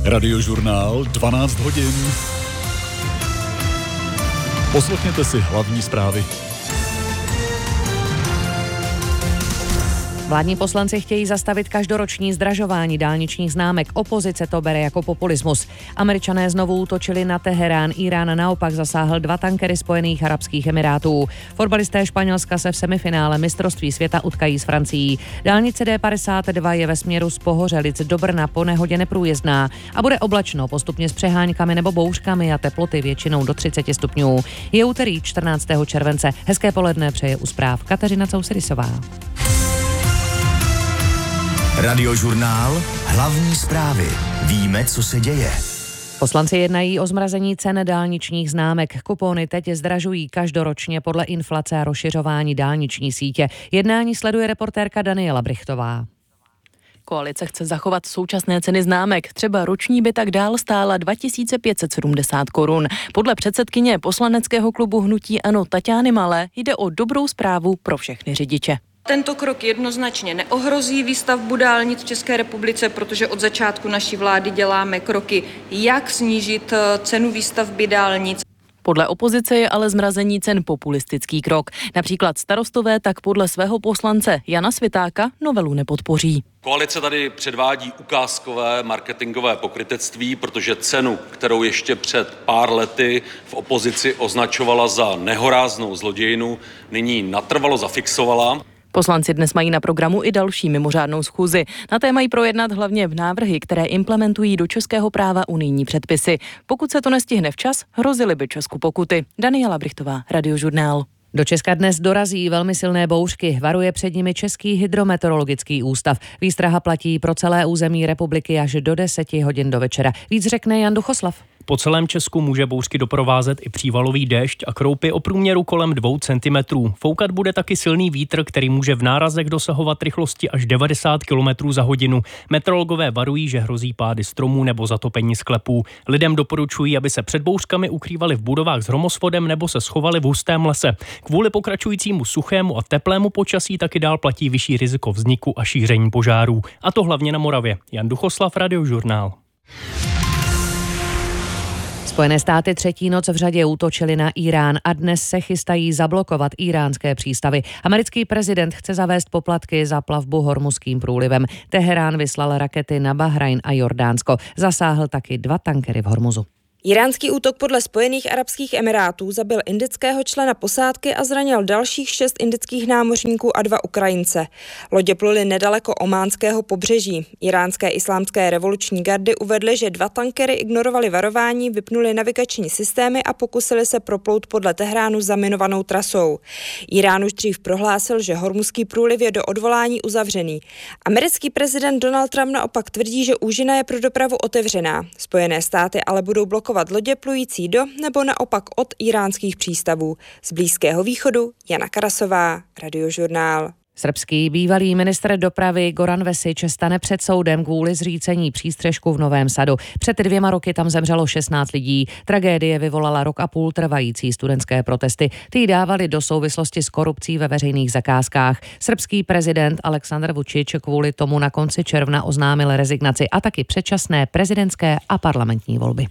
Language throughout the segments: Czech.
Radiožurnál 12 hodin. Poslechněte si hlavní zprávy. Vládní poslanci chtějí zastavit každoroční zdražování dálničních známek. Opozice to bere jako populismus. Američané znovu útočili na Teherán. Irán naopak zasáhl 2 tankery Spojených arabských emirátů. Fotbalisté Španělska se v semifinále mistrovství světa utkají s Francií. Dálnice D52 je ve směru z Pohořelic do Brna po nehodě neprůjezdná a bude oblačno, postupně s přeháňkami nebo bouřkami a teploty většinou do 30 stupňů. Je úterý 14. července. Hezké poledne přeje u zpráv Kateřina Cousedisová. Radiožurnál, hlavní zprávy. Víme, co se děje. Poslanci jednají o zmrazení cen dálničních známek. Kupony teď zdražují každoročně podle inflace a rozšiřování dálniční sítě. Jednání sleduje reportérka Daniela Brichtová. Koalice chce zachovat současné ceny známek. Třeba roční by tak dál stála 2570 korun. Podle předsedkyně poslaneckého klubu Hnutí ANO Taťány Malé jde o dobrou zprávu pro všechny řidiče. Tento krok jednoznačně neohrozí výstavbu dálnic v České republice, protože od začátku naší vlády děláme kroky, jak snížit cenu výstavby dálnic. Podle opozice je ale zmrazení cen populistický krok. Například Starostové tak podle svého poslance Jana Svitáka novelu nepodpoří. Koalice tady předvádí ukázkové marketingové pokrytectví, protože cenu, kterou ještě před pár lety v opozici označovala za nehoráznou zlodějinu, nyní natrvalo zafixovala. Poslanci dnes mají na programu i další mimořádnou schůzi. Na té mají projednat hlavně návrhy, které implementují do českého práva unijní předpisy. Pokud se to nestihne včas, hrozily by Česku pokuty. Daniela Brichtová, Radiožurnál. Do Česka dnes dorazí velmi silné bouřky, varuje před nimi Český hydrometeorologický ústav. Výstraha platí pro celé území republiky až do 10 hodin do večera. Víc řekne Jan Duchoslav. Po celém Česku může bouřky doprovázet i přívalový déšť a kroupy o průměru kolem 2 cm. Foukat bude taky silný vítr, který může v nárazech dosahovat rychlosti až 90 km za hodinu. Meteorologové varují, že hrozí pády stromů nebo zatopení sklepů. Lidem doporučují, aby se před bouřkami ukrývali v budovách s hromosvodem nebo se schovali v hustém lese. Kvůli pokračujícímu suchému a teplému počasí taky dál platí vyšší riziko vzniku a šíření požárů. A to hlavně na Moravě. Jan Duchoslav, Radiožurnál. Spojené státy třetí noc v řadě útočily na Irán a dnes se chystají zablokovat iránské přístavy. Americký prezident chce zavést poplatky za plavbu Hormuzským průlivem. Teherán vyslal rakety na Bahrajn a Jordánsko. Zasáhl taky 2 tankery v Hormuzu. Iránský útok podle Spojených arabských emirátů zabil indického člena posádky a zranil dalších 6 indických námořníků a 2 Ukrajince. Lodě pluly nedaleko ománského pobřeží. Iránské islámské revoluční gardy uvedly, že 2 tankery ignorovaly varování, vypnuly navigační systémy a pokusili se proplout podle Tehránu zaminovanou trasou. Irán už dřív prohlásil, že Hormuzský průliv je do odvolání uzavřený. Americký prezident Donald Trump naopak tvrdí, že úžina je pro dopravu otevřená. Spojené státy ale budou blokovat lodě plující do nebo naopak od iránských přístavů. Z Blízkého východu Jana Karasová, Radiožurnál. Srbský bývalý ministr dopravy Goran Vesić stane před soudem kvůli zřícení přístřešku v Novém Sadu. Před 2 roky tam zemřelo 16 lidí. Tragédie vyvolala 1,5 roku trvající studentské protesty. Ty dávali do souvislosti s korupcí ve veřejných zakázkách. Srbský prezident Aleksandar Vučić kvůli tomu na konci června oznámil rezignaci a taky předčasné prezidentské a parlamentní volby.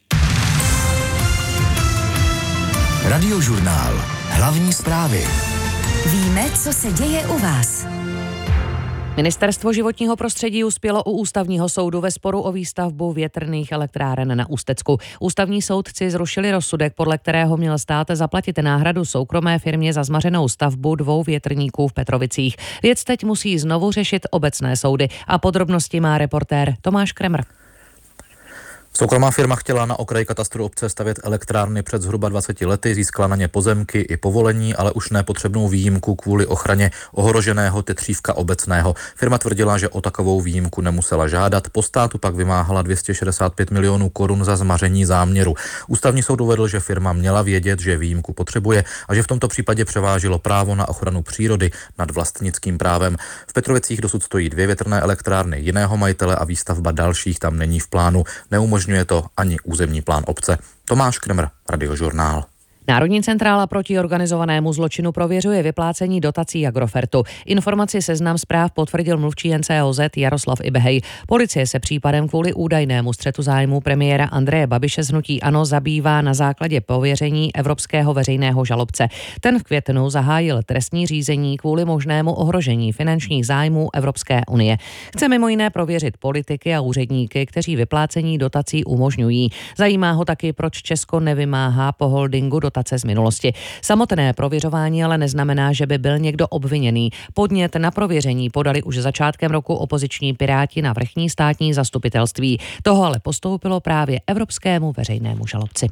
Radiožurnál. Hlavní zprávy. Víme, co se děje u vás. Ministerstvo životního prostředí uspělo u Ústavního soudu ve sporu o výstavbu větrných elektráren na Ústecku. Ústavní soudci zrušili rozsudek, podle kterého měl stát zaplatit náhradu soukromé firmě za zmařenou stavbu 2 větrníků v Petrovicích. Věc teď musí znovu řešit obecné soudy a podrobnosti má reportér Tomáš Kremr. Soukromá firma chtěla na okraji katastru obce stavět elektrárny před zhruba 20 lety, získala na ně pozemky i povolení, ale už nepotřebnou výjimku kvůli ochraně ohroženého tetřívka obecného. Firma tvrdila, že o takovou výjimku nemusela žádat, po státu pak vymáhala 265 milionů korun za zmaření záměru. Ústavní soud uvedl, že firma měla vědět, že výjimku potřebuje a že v tomto případě převážilo právo na ochranu přírody nad vlastnickým právem. V Petrovicích dosud stojí 2 větrné elektrárny jiného majitele a výstavba dalších tam není v plánu. Neumožňuje to ani územní plán obce. Tomáš Kremr, Radiožurnál. Národní centrála proti organizovanému zločinu prověřuje vyplácení dotací Agrofertu. Informaci Seznam Zpráv potvrdil mluvčí NCOZ Jaroslav Ibehej. Policie se případem kvůli údajnému střetu zájmů premiéra Andreje Babiše z hnutí ANO zabývá na základě pověření evropského veřejného žalobce. Ten v květnu zahájil trestní řízení kvůli možnému ohrožení finančních zájmů Evropské unie. Chce mimo jiné prověřit politiky a úředníky, kteří vyplácení dotací umožňují. Zajímá ho taky, proč Česko nevymáhá po holdingu dotace z minulosti. Samotné prověřování ale neznamená, že by byl někdo obviněný. Podnět na prověření podali už začátkem roku opoziční Piráti na vrchní státní zastupitelství. Toho ale postoupilo právě evropskému veřejnému žalobci.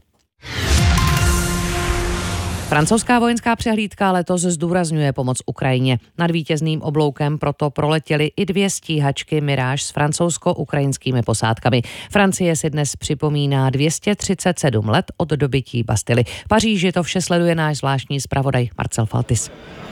Francouzská vojenská přehlídka letos zdůrazňuje pomoc Ukrajině. Nad vítězným obloukem proto proletěly i 2 stíhačky Mirage s francouzsko-ukrajinskými posádkami. Francie si dnes připomíná 237 let od dobytí Bastily. V Paříži to vše sleduje náš zvláštní zpravodaj Marcel Faltis.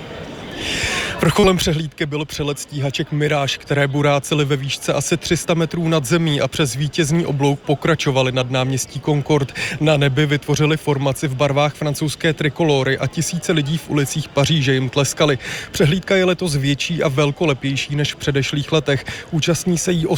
Vrcholem přehlídky byl přelet stíhaček Mirage, které burácely ve výšce asi 300 metrů nad zemí a přes vítězný oblouk pokračovali nad náměstí Concorde. Na nebi vytvořili formaci v barvách francouzské trikolory a tisíce lidí v ulicích Paříže jim tleskali. Přehlídka je letos větší a velkolepější než v předešlých letech. Účastní se jí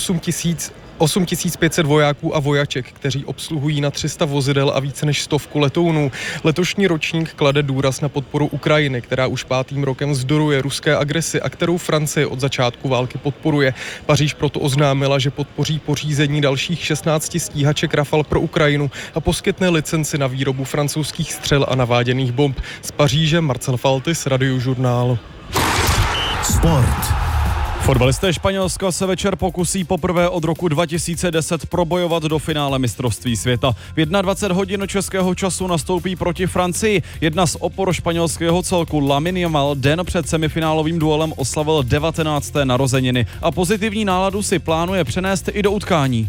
8500 vojáků a vojaček, kteří obsluhují na 300 vozidel a více než 100 letounů. Letošní ročník klade důraz na podporu Ukrajiny, která už 5. rokem vzdoruje ruské agresi a kterou Francie od začátku války podporuje. Paříž proto oznámila, že podpoří pořízení dalších 16 stíhaček Rafale pro Ukrajinu a poskytne licenci na výrobu francouzských střel a naváděných bomb. Z Paříže Marcel Faltis, Radiožurnál. Sport. Fotbalisté Španělska se večer pokusí poprvé od roku 2010 probojovat do finále mistrovství světa. V 21 hodin českého času nastoupí proti Francii. Jedna z opor španělského celku Lamine Yamal den před semifinálovým duelem oslavil 19. narozeniny a pozitivní náladu si plánuje přenést i do utkání.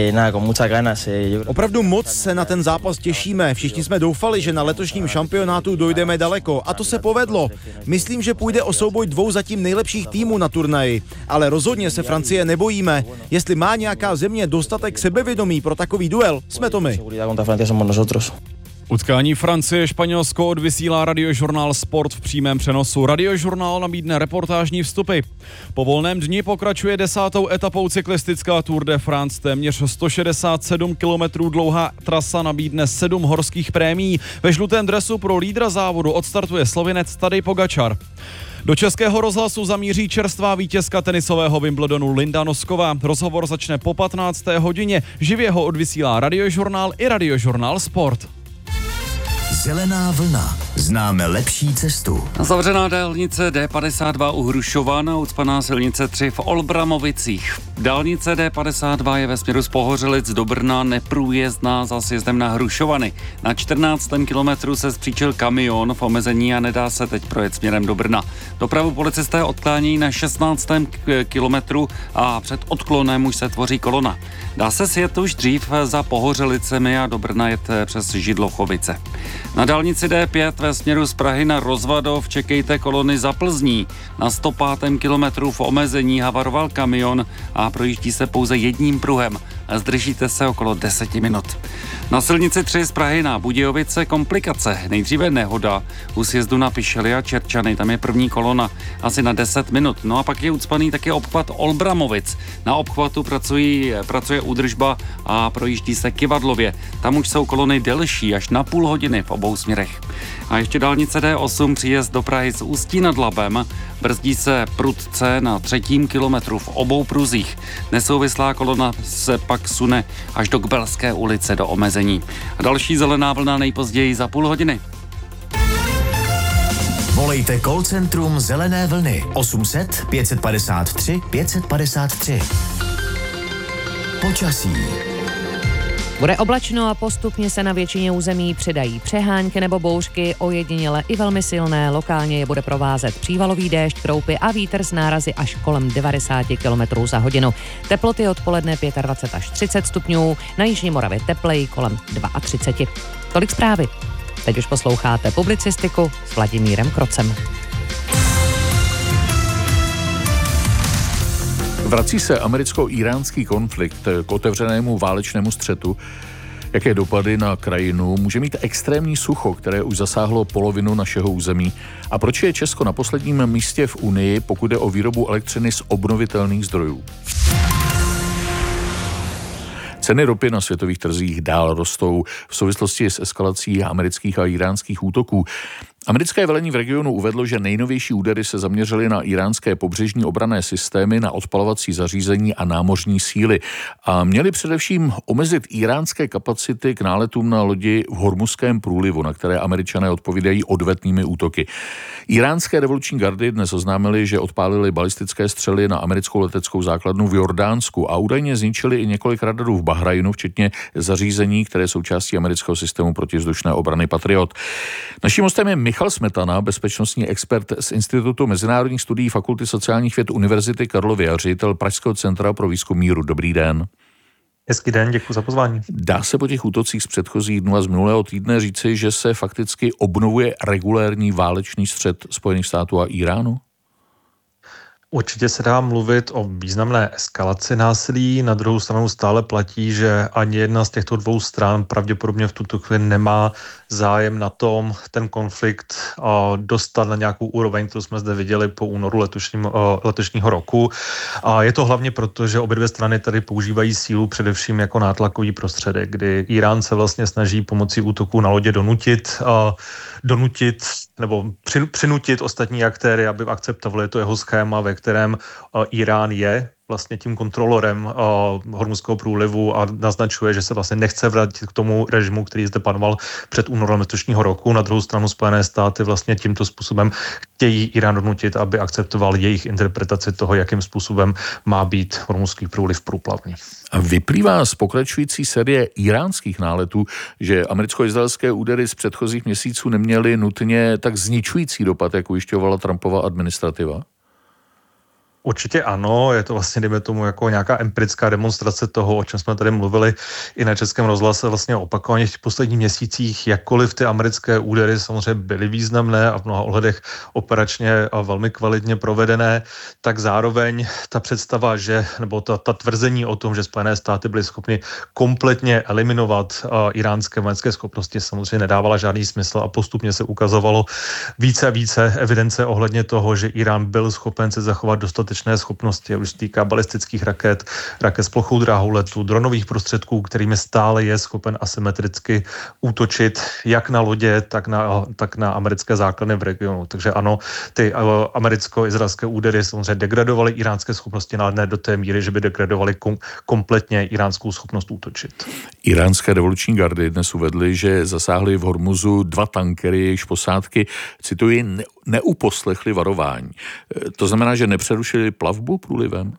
Opravdu moc se na ten zápas těšíme. Všichni jsme doufali, že na letošním šampionátu dojdeme daleko a to se povedlo. Myslím, že půjde o souboj 2 zatím nejlepších týmů na turnaji, ale rozhodně se Francie nebojíme. Jestli má nějaká země dostatek sebevědomí pro takový duel, jsme to my. Utkání Francie-Španělsko odvysílá Radiožurnál Sport v přímém přenosu. Radiožurnál nabídne reportážní vstupy. Po volném dni pokračuje 10. etapou cyklistická Tour de France. Téměř 167 km dlouhá trasa nabídne 7 horských prémií. Ve žlutém dresu pro lídra závodu odstartuje Slovinec Tadej Pogačar. Do Českého rozhlasu zamíří čerstvá vítězka tenisového Wimbledonu Linda Nosková. Rozhovor začne po 15. hodině. Živě ho odvysílá Radiožurnál i Radiožurnál Sport. Zelená vlna. Známe lepší cestu. Zavřená dálnice D52 u Hrušova, ucpaná silnice 3 v Olbramovicích. Dálnice D52 je ve směru z Pohořelic do Brna neprůjezdná za sjezdem na Hrušovany. Na 14. kilometru se zpříčil kamion v omezení a nedá se teď projet směrem do Brna. Dopravu policisté odklání na 16. kilometru a před odklonem už se tvoří kolona. Dá se sjet už dřív za Pohořelicemi a do Brna jet přes Židlochovice. Na dálnici D5 ve směru z Prahy na Rozvadov čekejte kolony za Plzní. Na 105. kilometru v omezení havaroval kamion a projíždí se pouze jedním pruhem. Zdržíte se okolo 10 minut. Na silnici 3 z Prahy na Budějovice komplikace. Nejdříve nehoda u sjezdu na Pišely a Čerčany, tam je první kolona asi na 10 minut. No a pak je ucpaný taky obchvat Olbramovic. Na obchvatu pracuje údržba a projíždí se Kivadlově. Tam už jsou kolony delší, až na půl hodiny v obou směrech. A ještě dálnice D8 příjezd do Prahy z Ústí nad Labem. Brzdí se prudce na 3. kilometru v obou pruzích. Nesouvislá kolona se pak sune až do Kbelské ulice do omezení. A další zelená vlna nejpozději za půl hodiny. Volejte call centrum Zelené vlny 800 553 553. Počasí. Bude oblačno a postupně se na většině území přidají přehánky nebo bouřky, ojediněle i velmi silné. Lokálně je bude provázet přívalový déšť, kroupy a vítr s nárazy až kolem 90 km za hodinu. Teploty odpoledne 25 až 30 stupňů, na jižní Moravě tepleji kolem 32. Tolik zprávy. Teď už posloucháte publicistiku s Vladimírem Krocem. Vrací se americko-iránský konflikt k otevřenému válečnému střetu. Jaké dopady na krajinu může mít extrémní sucho, které už zasáhlo polovinu našeho území? A proč je Česko na posledním místě v Unii, pokud jde o výrobu elektřiny z obnovitelných zdrojů? Ceny ropy na světových trzích dál rostou v souvislosti s eskalací amerických a iránských útoků. Americké velení v regionu uvedlo, že nejnovější údery se zaměřily na iránské pobřežní obranné systémy, na odpalovací zařízení a námořní síly a měly především omezit iránské kapacity k náletům na lodi v Hormuzském průlivu, na které Američané odpovídají odvetnými útoky. Iránské revoluční gardy dnes oznámili, že odpálili balistické střely na americkou leteckou základnu v Jordánsku a údajně zničili i několik radarů v Bahrajnu, včetně zařízení, které jsou částí amerického systému protivzdušné obrany Patriot. Naším hostem je Michal Smetana, bezpečnostní expert z Institutu mezinárodních studií Fakulty sociálních věd Univerzity Karlovy a ředitel Pražského centra pro výzkum míru. Dobrý den. Hezký den, děkuji za pozvání. Dá se po těch útocích z předchozích dnů a z minulého týdne říci, že se fakticky obnovuje regulérní válečný střet Spojených států a Iránu? Určitě se dá mluvit o významné eskalaci násilí, na druhou stranu stále platí, že ani jedna z těchto dvou stran pravděpodobně v tuto chvíli nemá zájem na tom ten konflikt dostat na nějakou úroveň, kterou jsme zde viděli po únoru letošního roku. A je to hlavně proto, že obě dvě strany tady používají sílu především jako nátlakový prostředek, kdy Irán se vlastně snaží pomocí útoků na lodě přinutit ostatní aktéry, aby akceptovali to jeho schéma, ve kterém Irán je vlastně tím kontrolorem Hormuzského průlivu a naznačuje, že se vlastně nechce vrátit k tomu režimu, který zde panoval před únorem letošního roku. Na druhou stranu Spojené státy vlastně tímto způsobem chtějí Irán donutit, aby akceptoval jejich interpretaci toho, jakým způsobem má být Hormuzský průliv průplavný. A vyplývá z pokračující série iránských náletů, že americko-izraelské údery z předchozích měsíců neměly nutně tak zničující dopad, jak ujišťovala Trumpova administrativa? Určitě ano, je to vlastně, dejme tomu, jako nějaká empirická demonstrace toho, o čem jsme tady mluvili i na Českém rozhlase vlastně opakovaně v posledních měsících, jakkoliv ty americké údery samozřejmě byly významné a v mnoha ohledech operačně a velmi kvalitně provedené, tak zároveň ta představa, že, nebo ta tvrzení o tom, že Spojené státy byly schopny kompletně eliminovat iránské vojenské schopnosti, samozřejmě nedávala žádný smysl a postupně se ukazovalo více a více evidence ohledně toho, že Irán byl schopen se zachovat dostatečné schopnosti, už se týká balistických raket s plochou dráhou letu, dronových prostředků, kterými stále je schopen asymetricky útočit jak na lodě, tak na americké základny v regionu. Takže ano, ty americko-izraelské údery samozřejmě degradovaly iránské schopnosti, ale ne do té míry, že by degradovaly kompletně iránskou schopnost útočit. Iránské revoluční gardy dnes uvedly, že zasáhly v Hormuzu 2 tankery, jejichž posádky, cituji, neuposlechly varování. To znamená, že nepřerušili plavbu průlivem?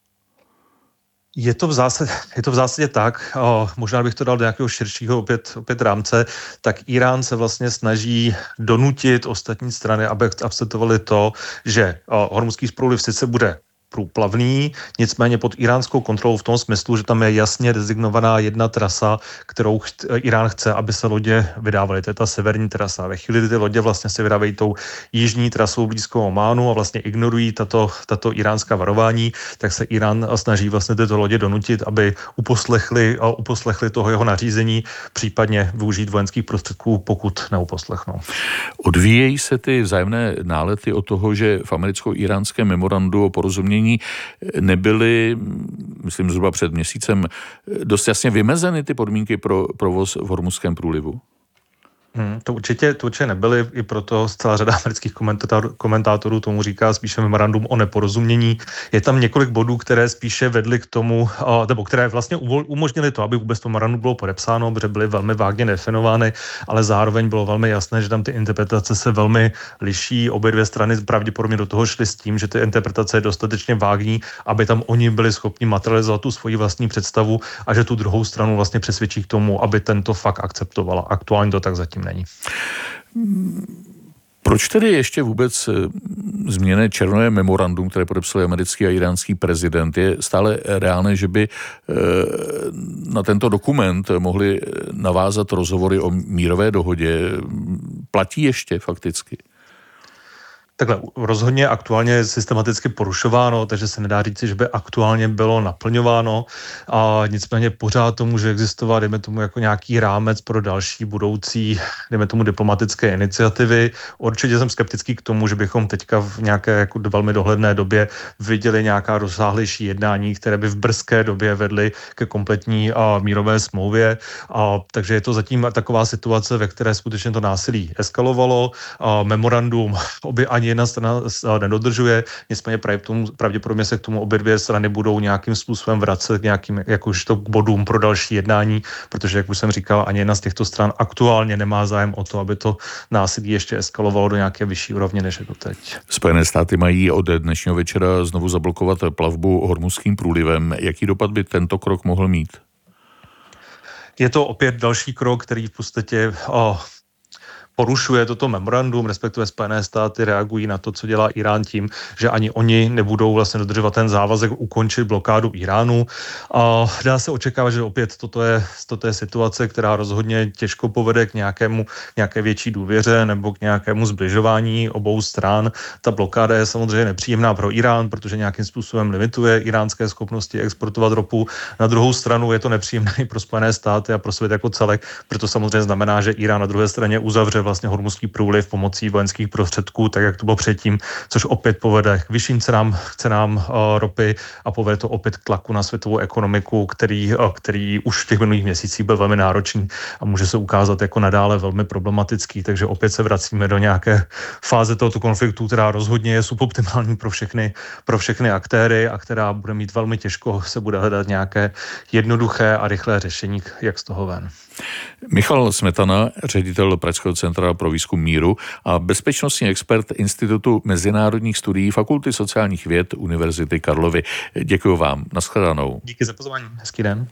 Je to v zásadě tak, možná bych to dal do nějakého širšího opět rámce, tak Irán se vlastně snaží donutit ostatní strany, aby akceptovali to, že Hormuzský průliv sice bude průplavný, nicméně pod iránskou kontrolou v tom smyslu, že tam je jasně designovaná jedna trasa, kterou Irán chce, aby se lodě vydávaly. To je ta severní trasa. Ve chvíli, kdy ty lodě vlastně se vydávají tou jižní trasou blízko Ománu a vlastně ignorují tato iránská varování, tak se Irán snaží vlastně tyto lodě donutit, aby uposlechli toho jeho nařízení, případně využít vojenských prostředků, pokud neuposlechnou. Odvíjejí se ty vzájemné nálety od toho, že v americko-iránském memorandu o porozumění nebyly, myslím zhruba před měsícem, dost jasně vymezeny ty podmínky pro provoz v Hormuzském průlivu? To určitě nebyly, i proto celá řada amerických komentátorů tomu říká spíše memorandum o neporozumění. Je tam několik bodů, které spíše vedly k tomu, nebo které vlastně umožnily to, aby vůbec to memorandum bylo podepsáno, protože byly velmi vágně definovány, ale zároveň bylo velmi jasné, že tam ty interpretace se velmi liší. Obě dvě strany pravděpodobně do toho šly s tím, že ty interpretace je dostatečně vágní, aby tam oni byli schopni materializovat tu svoji vlastní představu a že tu druhou stranu vlastně přesvědčí k tomu, aby tento fakt akceptovala. Aktuálně to tak zatím není. Proč tedy ještě vůbec změněné červené memorandum, které podepsali americký a iránský prezident, je stále reálné, že by na tento dokument mohli navázat rozhovory o mírové dohodě? Platí ještě fakticky? Takhle rozhodně aktuálně je systematicky porušováno, takže se nedá říct, že by aktuálně bylo naplňováno, a nicméně pořád to může existovat, dejme tomu jako nějaký rámec pro další budoucí, dejme tomu diplomatické iniciativy. Určitě jsem skeptický k tomu, že bychom teďka v nějaké jako velmi dohledné době viděli nějaká rozsáhlejší jednání, které by v brzké době vedly ke kompletní mírové smlouvě. Takže je to zatím taková situace, ve které skutečně to násilí eskalovalo. Memorandum ani jedna strana nedodržuje, nicméně pravděpodobně se k tomu obě dvě strany budou nějakým způsobem vracet k nějakým jakožto k bodům pro další jednání, protože, jak už jsem říkal, ani jedna z těchto stran aktuálně nemá zájem o to, aby to násilí ještě eskalovalo do nějaké vyšší úrovně, než je to teď. Spojené státy mají od dnešního večera znovu zablokovat plavbu Hormuzským průlivem. Jaký dopad by tento krok mohl mít? Je to opět další krok, který v podstatě porušuje toto memorandum, respektive Spojené státy reagují na to, co dělá Irán tím, že ani oni nebudou vlastně dodržovat ten závazek ukončit blokádu Iránu. A dá se očekávat, že opět toto je situace, která rozhodně těžko povede k nějaké větší důvěře nebo k nějakému zbližování obou stran. Ta blokáda je samozřejmě nepříjemná pro Irán, protože nějakým způsobem limituje iránské schopnosti exportovat ropu. Na druhou stranu je to nepříjemné i pro Spojené státy a pro svět jako celek, proto samozřejmě znamená, že Irán na druhé straně uzavře vlastně Hormuzský průliv pomocí vojenských prostředků, tak jak to bylo předtím, což opět povede k vyšším cenám ropy a povede to opět k tlaku na světovou ekonomiku, který už v těch minulých měsících byl velmi náročný a může se ukázat jako nadále velmi problematický, takže opět se vracíme do nějaké fáze tohoto konfliktu, která rozhodně je suboptimální pro všechny aktéry a která bude mít velmi těžko, se bude hledat nějaké jednoduché a rychlé řešení, jak z toho ven. Michal Smetana, ředitel Pražského centra pro výzkum míru a bezpečnostní expert Institutu mezinárodních studií Fakulty sociálních věd Univerzity Karlovy. Děkuji vám. Nashledanou. Díky za pozvání. Hezký den.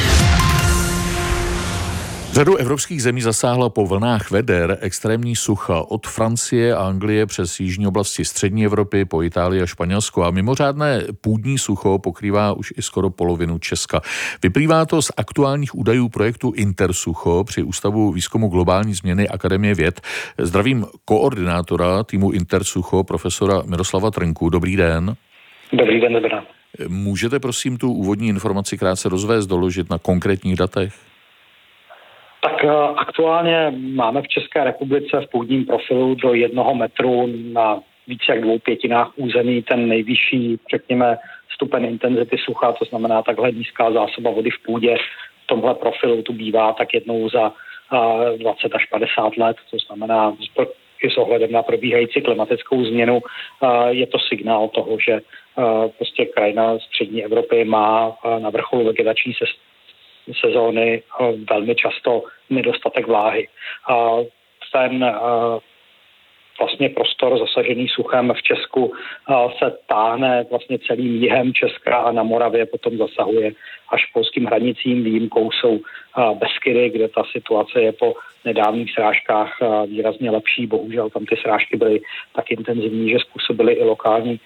Řadu evropských zemí zasáhla po vlnách veder extrémní sucha od Francie a Anglie přes jižní oblasti střední Evropy po Itálii a Španělsko a mimořádné půdní sucho pokrývá už i skoro polovinu Česka. Vyplývá to z aktuálních údajů projektu Intersucho při Ústavu výzkumu globální změny Akademie věd. Zdravím koordinátora týmu Intersucho, profesora Miroslava Trnku. Dobrý den. Dobrý den, dobrá. Můžete prosím tu úvodní informaci krátce rozvést, doložit na konkrétních datech? Tak aktuálně máme v České republice v půdním profilu do 1 metru na více jak 2/5 území ten nejvyšší, řekněme, stupeň intenzity sucha, to znamená takhle nízká zásoba vody v půdě. V tomhle profilu tu bývá tak jednou za 20 až 50 let, to znamená i s ohledem na probíhající klimatickou změnu je to signál toho, že prostě krajina střední Evropy má na vrcholu vegetační sezóny velmi často nedostatek vláhy. Ten vlastně prostor zasažený suchem v Česku se táhne vlastně celým jihem Česka a na Moravě potom zasahuje až k polským hranicím. Výjimkou jsou Beskydy, kde ta situace je po nedávných srážkách výrazně lepší. Bohužel tam ty srážky byly tak intenzivní, že způsobily i lokální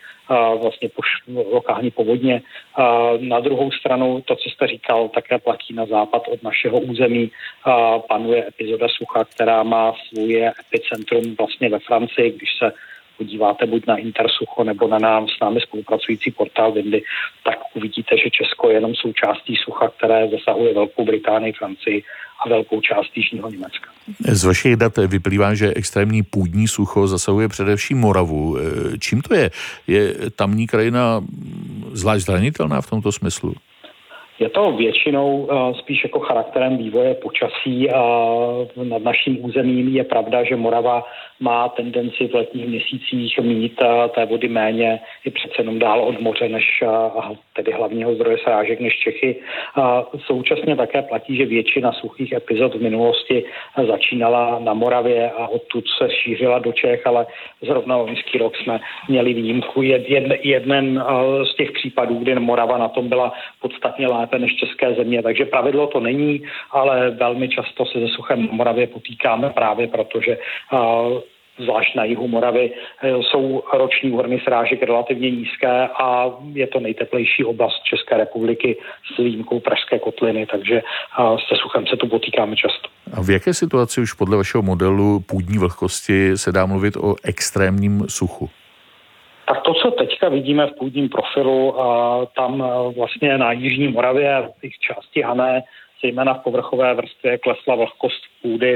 povodně. Na druhou stranu, to, co jste říkal, také platí na západ od našeho území. Panuje epizoda sucha, která má svůj epicentrum vlastně ve Francii. Když se podíváte buď na Intersucho nebo na s námi spolupracující portál Windy, tak uvidíte, že Česko je jenom součástí sucha, které zasahuje Velkou Británii, Francii a velkou část jižního Německa. Z vašich dat vyplývá, že extrémní půdní sucho zasahuje především Moravu. Čím to je? Je tamní krajina zvlášť zranitelná v tomto smyslu? Je to většinou spíš jako charakterem vývoje počasí nad naším územím. Je pravda, že Morava má tendenci v letních měsících mít té vody méně i přece jenom dál od moře, než tedy hlavního zdroje srážek než Čechy. Současně také platí, že většina suchých epizod v minulosti začínala na Moravě a odtud se šířila do Čech, ale zrovna loňský rok jsme měli výjimku. Jeden z těch případů, kdy Morava na tom byla podstatně lépe než české země, takže pravidlo to není, ale velmi často se se suchem na Moravě potýkáme právě proto, že zvlášť na jihu Moravy, jsou roční úhrny srážek relativně nízké a je to nejteplejší oblast České republiky s výjimkou Pražské kotliny, takže se suchem se tu potýkáme často. A v jaké situaci už podle vašeho modelu půdní vlhkosti se dá mluvit o extrémním suchu? Tak to, co teďka vidíme v půdním profilu, tam vlastně na jižní Moravě a v těch části Hané, zejména v povrchové vrstvě, klesla vlhkost půdy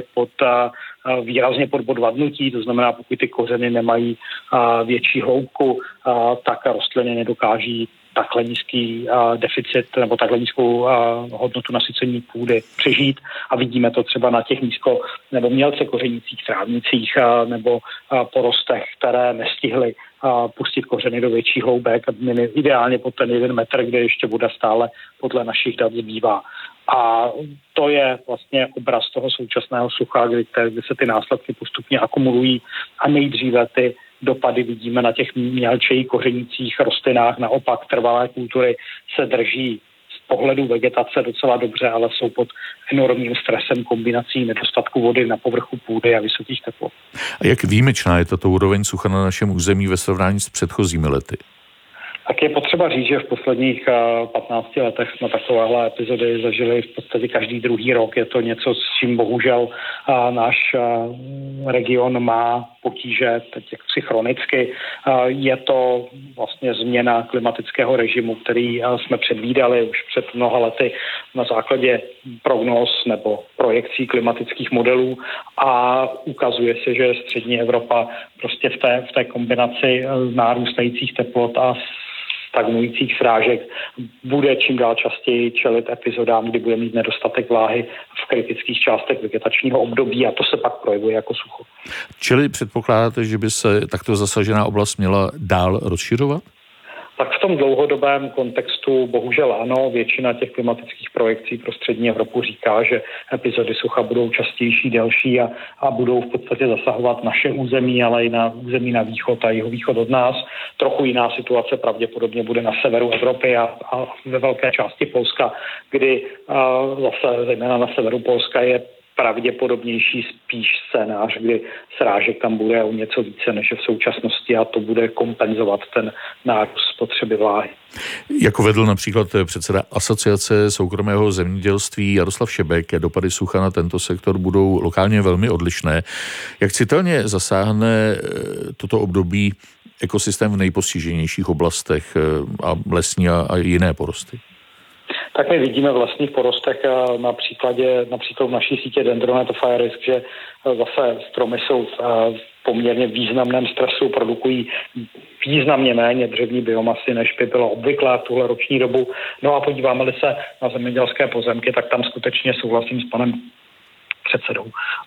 výrazně pod bod vadnutí, to znamená, pokud ty kořeny nemají větší hloubku, tak rostliny nedokáží takhle nízký deficit nebo takhle nízkou hodnotu nasycení půdy přežít a vidíme to třeba na těch nízko nebo mělce kořenících trávnicích nebo porostech, které nestihly pustit kořeny do větší hloubek, ideálně pod ten 1 metr, kde ještě voda stále podle našich dat zbývá. A to je vlastně obraz toho současného sucha, kde se ty následky postupně akumulují a nejdříve ty dopady vidíme na těch mělčeji kořenících rostlinách, naopak trvalé kultury se drží z pohledu vegetace docela dobře, ale jsou pod enormním stresem kombinací nedostatku vody na povrchu půdy a vysokých teplot. A jak výjimečná je tato úroveň sucha na našem území ve srovnání s předchozími lety? Tak je potřeba říct, že v posledních 15 letech jsme takovéhle epizody zažili v podstatě každý druhý rok. Je to něco, s čím bohužel náš region má potíže, teď jaksi chronicky. Je to vlastně změna klimatického režimu, který jsme předvídali už před mnoha lety na základě prognóz nebo projekcí klimatických modelů a ukazuje se, že střední Evropa prostě v té kombinaci nárůstajících teplot a stagnujících srážek bude čím dál častěji čelit epizodám, kdy bude mít nedostatek vláhy v kritických částech vegetačního období a to se pak projevuje jako sucho. Čili předpokládáte, že by se takto zasažená oblast měla dál rozšiřovat? Tak v tom dlouhodobém kontextu bohužel ano, většina těch klimatických projekcí pro střední Evropu říká, že epizody sucha budou častější, delší a budou v podstatě zasahovat naše území, ale i na území na východ a jihovýchod od nás. Trochu jiná situace pravděpodobně bude na severu Evropy a ve velké části Polska, kdy zase zejména na severu Polska je pravděpodobnější spíš scénář, kdy srážek tam bude o něco více než v současnosti a to bude kompenzovat ten nárůst spotřeby vláhy. Jak uvedl například předseda Asociace soukromého zemědělství Jaroslav Šebek, dopady sucha na tento sektor budou lokálně velmi odlišné. Jak citelně zasáhne toto období ekosystém v nejpostiženějších oblastech a lesní a jiné porosty? Tak my vidíme v lesních porostech například v naší sítě Dendronet Fire Risk, že zase stromy jsou v poměrně významném stresu, produkují významně méně dřevní biomasy, než by bylo obvyklé v tuhle roční dobu. No a podíváme-li se na zemědělské pozemky, tak tam skutečně souhlasím s panem předsedou,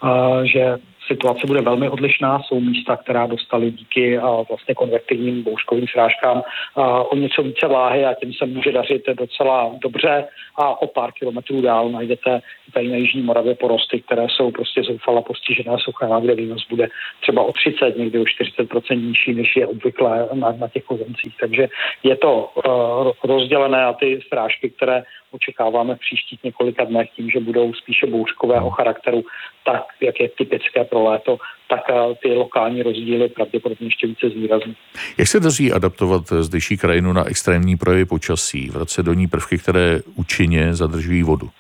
že situace bude velmi odlišná. Jsou místa, která dostaly díky vlastně konvektivním bouřkovým srážkám o něco více vláhy a tím se může dařit docela dobře a o pár kilometrů dál najdete tady na jižní Moravě porosty, které jsou prostě zoufale postižené suchem, kde výnos bude třeba o 30, někdy o 40% nižší, než je obvyklé na těch pozemcích. Takže je to rozdělené a ty srážky, které očekáváme v příštích několika dnech tím, že budou spíše bouřkového charakteru, tak jak je typické pro léto, tak ty lokální rozdíly pravděpodobně ještě více zvýrazní. Jak se daří adaptovat zdejší krajinu na extrémní projevy počasí, vracet do ní prvky, které účinně zadržují vodu?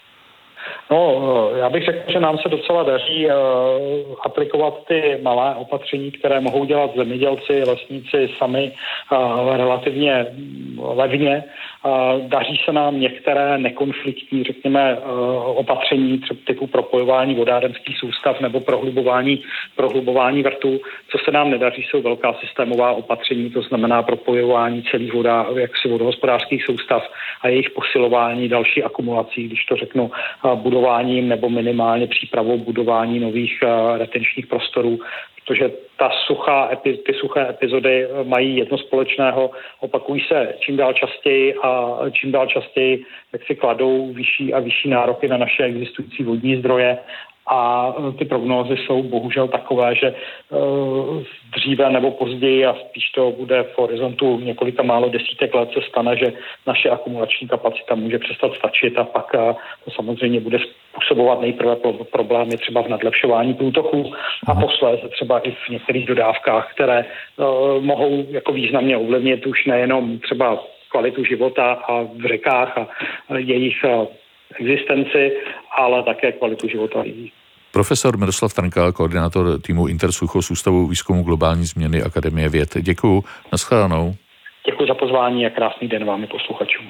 No, já bych řekl, že nám se docela daří aplikovat ty malé opatření, které mohou dělat zemědělci, lesníci sami relativně levně. Daří se nám některé nekonfliktní, řekněme, opatření typu propojování vodárenských soustav nebo prohlubování vrtů. Co se nám nedaří, jsou velká systémová opatření, to znamená propojování celých vodohospodářských soustav a jejich posilování, další akumulací, když to řeknu, budováním nebo minimálně přípravou budování nových retenčních prostorů, protože ty suché epizody mají jedno společného, opakují se čím dál častěji jak si kladou vyšší a vyšší nároky na naše existující vodní zdroje a ty prognózy jsou bohužel takové, že dříve nebo později, a spíš to bude v horizontu několika málo desítek let, se stane, že naše akumulační kapacita může přestat stačit a pak to samozřejmě bude způsobovat nejprve problémy třeba v nadlepšování průtoku a posléze třeba i v některých dodávkách, které mohou jako významně ovlivnit už nejenom třeba kvalitu života a v řekách a jejich existenci, ale také kvalitu života lidí. Profesor Miroslav Trnkal, koordinátor týmu Intersucho z Ústavu výzkumu globální změny Akademie věd. Děkuju, nashledanou. Děkuji za pozvání a krásný den vám i posluchačům.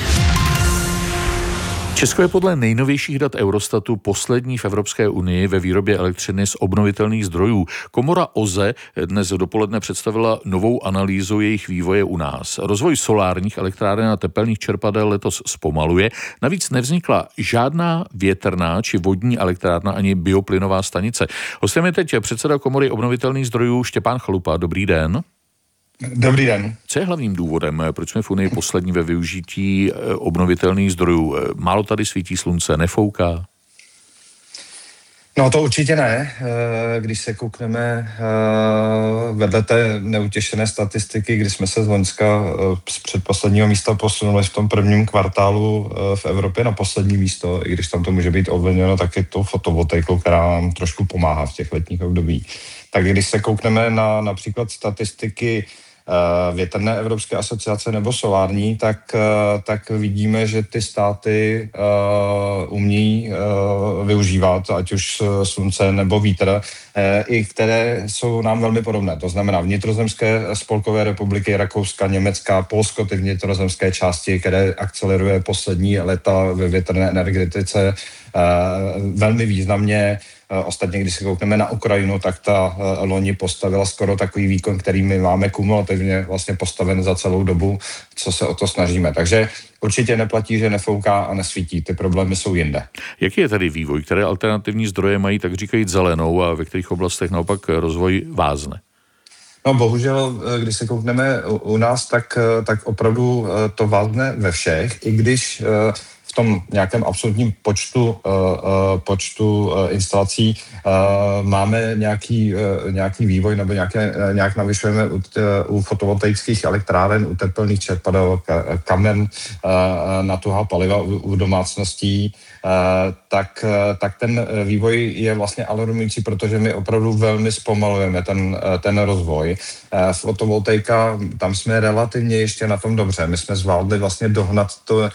Česko je podle nejnovějších dat Eurostatu poslední v Evropské unii ve výrobě elektřiny z obnovitelných zdrojů. Komora OZE dnes dopoledne představila novou analýzu jejich vývoje u nás. Rozvoj solárních elektráren a tepelných čerpadel letos zpomaluje. Navíc nevznikla žádná větrná či vodní elektrárna ani bioplynová stanice. Hostem je teď předseda Komory obnovitelných zdrojů Štěpán Chalupa. Dobrý den. Dobrý den. Co je hlavním důvodem, proč jsme v Unii poslední ve využití obnovitelných zdrojů? Málo tady svítí slunce, nefouká? No to určitě ne. Když se koukneme vedle té neutěšené statistiky, kdy jsme se z loňska z předposledního místa posunuli v tom prvním kvartálu v Evropě na poslední místo, i když tam to může být ovlivněno taky tou fotovoltaikou, která nám trošku pomáhá v těch letních období. Tak když se koukneme na například statistiky větrné Evropské asociace nebo solární, tak vidíme, že ty státy umí využívat, ať už slunce nebo vítr, i které jsou nám velmi podobné. To znamená vnitrozemské spolkové republiky, Rakouska, Německa, Polsko, ty vnitrozemské části, které akceleruje poslední léta ve větrné energetice velmi významně. Ostatně, když se koukneme na Ukrajinu, tak ta loni postavila skoro takový výkon, který my máme kumulativně vlastně postaven za celou dobu, co se o to snažíme. Takže určitě neplatí, že nefouká a nesvítí. Ty problémy jsou jinde. Jaký je tady vývoj? Které alternativní zdroje mají, tak říkajíc, zelenou a ve kterých oblastech naopak rozvoj vázne? No bohužel, když se koukneme u nás, tak opravdu to vázne ve všech, i když v tom nějakém absolutním počtu instalací máme nějaký vývoj nebo nějak navyšujeme u fotovoltaických elektráren, u tepelných čerpadel, kamen na tuhá paliva u domácností, tak ten vývoj je vlastně alarmující, protože my opravdu velmi zpomalujeme ten rozvoj. Fotovoltaika, tam jsme relativně ještě na tom dobře. My jsme zvládli vlastně dohnat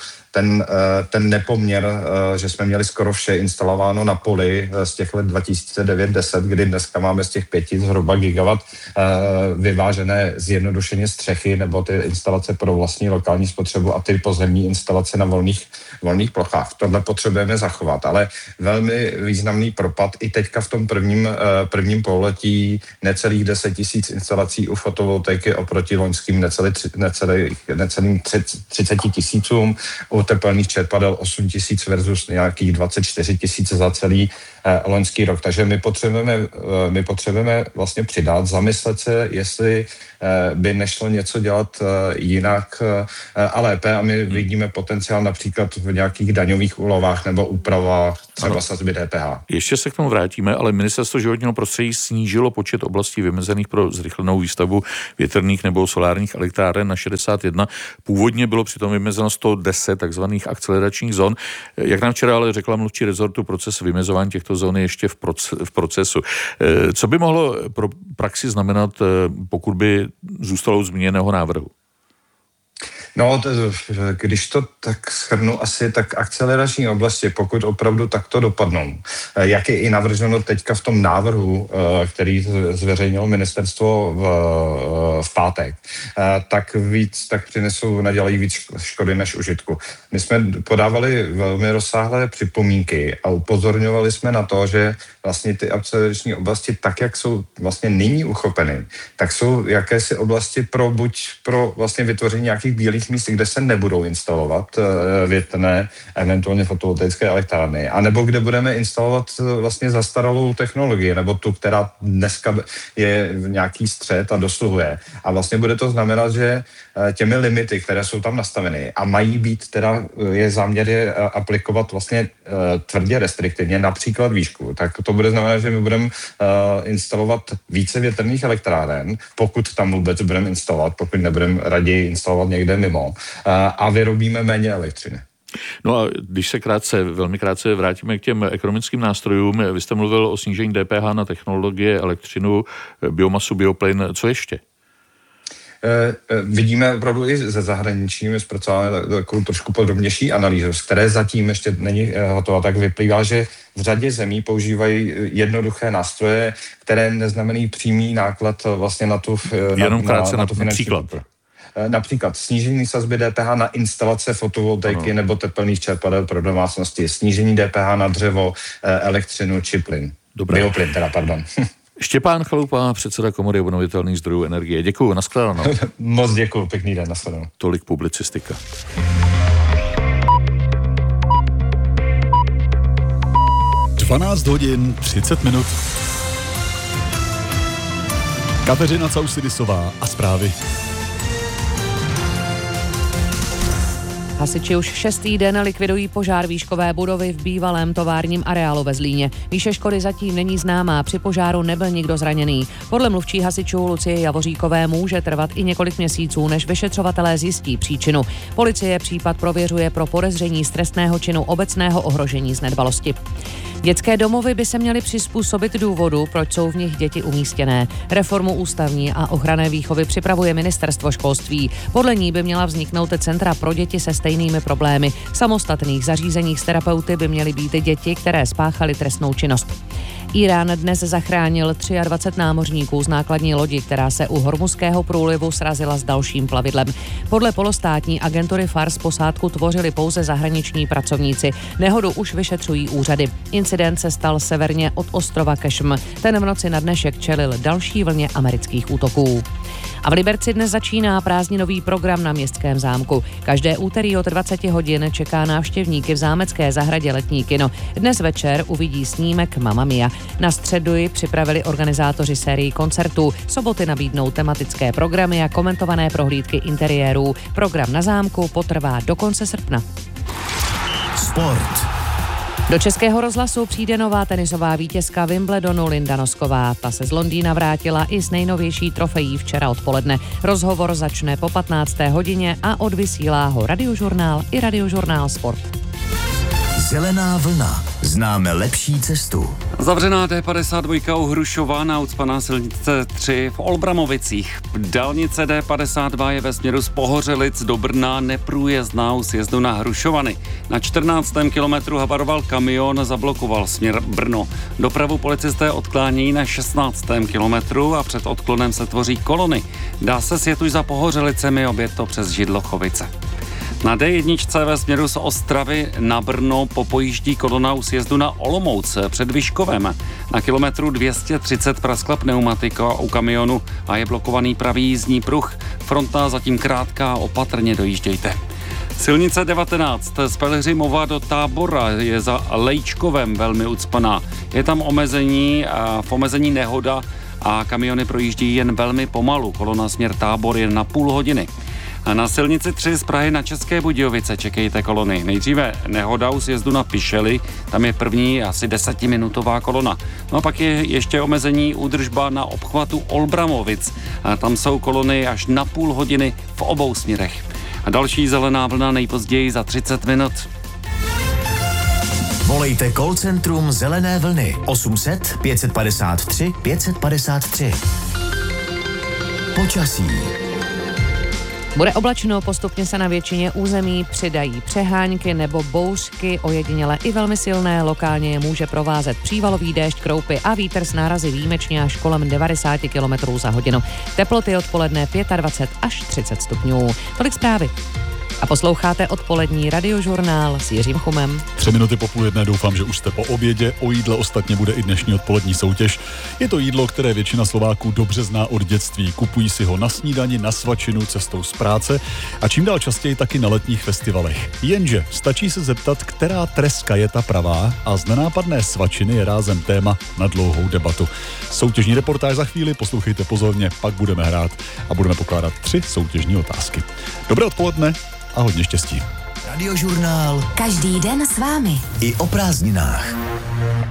ten nepoměr, že jsme měli skoro vše instalováno na poli z těch let 2009-10, kdy dneska máme z těch 5 zhruba gigawatt vyvážené zjednodušeně střechy nebo ty instalace pro vlastní lokální spotřebu a ty pozemní instalace na volných plochách. Tohle potřebujeme zachovat, ale velmi významný propad i teďka v tom prvním pololetí necelých 10 000 instalací u fotovoltaiky oproti loňským necelým 30 000, u tepelných čerpadel 8 000 versus nějakých 24 000 za celý loňský rok. Takže my potřebujeme vlastně přidat, zamyslet se, jestli by nešlo něco dělat jinak a lépe a my vidíme potenciál například v nějakých daňových úlevách nebo úpravách třeba sazby DPH. Ještě se k tomu vrátíme, ale Ministerstvo životního prostředí snížilo počet oblastí vymezených pro zrychlenou výstavbu větrných nebo solárních elektráren na 61. Původně bylo přitom vymezeno 110 takzvaných akceleračních zón. Jak nám včera ale řekla mluvčí rezortu, proces vymezování těchto zón je ještě v procesu. Co by mohlo pro praxi znamenat, pokud by zůstalo u zmíněného návrhu? No, když to tak shrnu asi, tak akcelerační oblasti, pokud opravdu takto dopadnou, jak je i navrženo teďka v tom návrhu, který zveřejnilo ministerstvo v pátek, tak nadělají víc škody než užitku. My jsme podávali velmi rozsáhlé připomínky a upozorňovali jsme na to, že vlastně ty akcelerační oblasti, tak jak jsou vlastně nyní uchopeny, tak jsou jakési oblasti buď pro vlastně vytvoření nějakých bílých jiných míst, kde se nebudou instalovat větrné, eventuálně fotovoltaické elektrárny, anebo kde budeme instalovat vlastně zastaralou technologii, nebo tu, která dneska je nějaký střed a dosluhuje. A vlastně bude to znamenat, že těmi limity, které jsou tam nastaveny a mají být teda, je záměr je aplikovat vlastně tvrdě restriktivně, například výšku, tak to bude znamenat, že my budeme instalovat více větrných elektráren, pokud tam vůbec budeme instalovat, pokud nebudeme raději instalovat někde mimo, a vyrobíme méně elektřiny. No a když se velmi krátce vrátíme k těm ekonomickým nástrojům, vy jste mluvil o snížení DPH na technologie, elektřinu, biomasu, bioplyn, co ještě? Vidíme opravdu i ze zahraničí, my zpracováváme takovou trošku podrobnější analýzu, z které zatím ještě není hotová, tak vyplývá, že v řadě zemí používají jednoduché nástroje, které neznamenají přímý náklad vlastně na tu finanční. Například snížení sazby DPH na instalace fotovoltaiky nebo tepelných čerpadel pro domácnosti, snížení DPH na dřevo, elektřinu či plyn. Bioplyn teda, pardon. Štěpán Chalupa, předseda Komory obnovitelných zdrojů energie. Děkuju, nashledanou. Moc děkuju, pěkný den, nashledanou. Tolik publicistika. Dvanáct hodin 30 minut. Kateřina Causidisová a zprávy. Hasiči už 6. den likvidují požár výškové budovy v bývalém továrním areálu ve Zlíně. Výše škody zatím není známá, při požáru nebyl nikdo zraněný. Podle mluvčí hasičů Lucie Javoříkové může trvat i několik měsíců, než vyšetřovatelé zjistí příčinu. Policie případ prověřuje pro podezření z trestného činu obecného ohrožení z nedbalosti. Dětské domovy by se měly přizpůsobit důvodu, proč jsou v nich děti umístěné. Reformu ústavní a ochranné výchovy připravuje ministerstvo školství. Podle ní by měla vzniknout centra pro děti se stejnými problémy. V samostatných zařízeních s terapeuty by měly být děti, které spáchaly trestnou činnost. Irán dnes zachránil 23 námořníků z nákladní lodi, která se u Hormuzského průlivu srazila s dalším plavidlem. Podle polostátní agentury Fars posádku tvořili pouze zahraniční pracovníci. Nehodu už vyšetřují úřady. Incident se stal severně od ostrova Kešm. Ten v noci na dnešek čelil další vlně amerických útoků. A v Liberci dnes začíná prázdninový program na Městském zámku. Každé úterý od 20 hodin čeká návštěvníky v zámecké zahradě letní kino. Dnes večer uvidí snímek Mamma Mia. Na středu ji připravili organizátoři sérii koncertů. Soboty nabídnou tematické programy a komentované prohlídky interiérů. Program na zámku potrvá do konce srpna. Sport. Do Českého rozhlasu přijde nová tenisová vítězka Wimbledonu Linda Nosková. Ta se z Londýna vrátila i s nejnovější trofejí včera odpoledne. Rozhovor začne po 15. hodině a odvysílá ho Radiožurnál i Radiožurnál Sport. Zelená vlna. Známe lepší cestu. Zavřená D52 u Hrušova na ucpaná silnice 3 v Olbramovicích. Dálnice D52 je ve směru z Pohořelic do Brna neprůjezdná u sjezdu na Hrušovany. Na 14. kilometru havaroval kamion, zablokoval směr Brno. Dopravu policisté odklánějí na 16. kilometru a před odklonem se tvoří kolony. Dá se sjet už za Pohořelicemi, obět to přes Židlochovice. Na D1 ve směru z Ostravy na Brno popojíždí kolona u sjezdu na Olomouc před Vyškovem. Na kilometru 230 praskla pneumatika u kamionu a je blokovaný pravý jízdní pruh. Fronta zatím krátká, opatrně dojíždějte. Silnice 19 z Pelhřimova do Tábora je za Lejčkovem velmi ucpaná. Je tam v omezení nehoda a kamiony projíždí jen velmi pomalu. Kolona směr Tábor je na půl hodiny. A na silnici 3 z Prahy na České Budějovice čekejte kolony. Nejdříve nehoda u sjezdu na Pišely, tam je první asi 10minutová kolona. No a pak je ještě omezení údržba na obchvatu Olbramovic. A tam jsou kolony až na půl hodiny v obou směrech. A další zelená vlna nejpozději za 30 minut. Volejte call centrum Zelené vlny 800 553 553. Počasí. Bude oblačno, postupně se na většině území přidají přehánky nebo bouřky, ojediněle i velmi silné, lokálně je může provázet přívalový déšť, kroupy a vítr s nárazy výjimečně až kolem 90 km za hodinu. Teploty odpoledne 25 až 30 stupňů. Tolik zprávy. A posloucháte odpolední radiožurnál s Jiřím Chumem. 3 minuty po 12:30, doufám, že už jste po obědě. O jídle ostatně bude i dnešní odpolední soutěž. Je to jídlo, které většina Slováků dobře zná od dětství. Kupují si ho na snídani, na svačinu, cestou z práce a čím dál častěji taky na letních festivalech. Jenže stačí se zeptat, která treska je ta pravá, a z nenápadné svačiny je rázem téma na dlouhou debatu. Soutěžní reportáž za chvíli, poslouchejte pozorně, pak budeme hrát a budeme pokládat 3 soutěžní otázky. Dobré odpoledne a hodně štěstí. Radiožurnál. Každý den s vámi. I o prázdninách.